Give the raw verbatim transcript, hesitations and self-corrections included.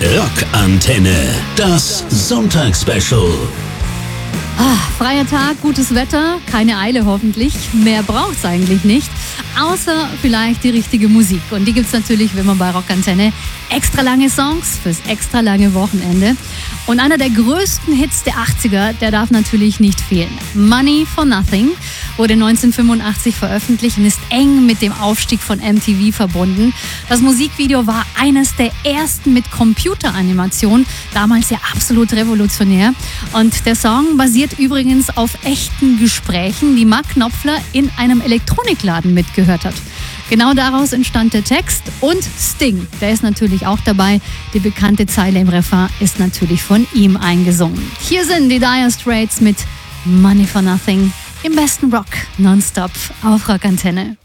Rockantenne, das Sonntagsspecial. Ah, freier Tag, gutes Wetter, keine Eile hoffentlich. Mehr braucht's eigentlich nicht, außer vielleicht die richtige Musik. Und die gibt's natürlich, wenn man bei Rockantenne extra lange Songs fürs extra lange Wochenende. Und einer der größten Hits der achtziger, der darf natürlich nicht fehlen. Money for Nothing wurde neunzehnhundertfünfundachtzig veröffentlicht und ist eng mit dem Aufstieg von M T V verbunden. Das Musikvideo war eines der ersten mit Computeranimation, damals ja absolut revolutionär. Und der Song basiert übrigens auf echten Gesprächen, die Mark Knopfler in einem Elektronikladen mitgehört hat. Genau daraus entstand der Text und Sting, der ist natürlich auch dabei. Die bekannte Zeile im Refrain ist natürlich von ihm eingesungen. Hier sind die Dire Straits mit Money for Nothing im besten Rock nonstop auf Rockantenne.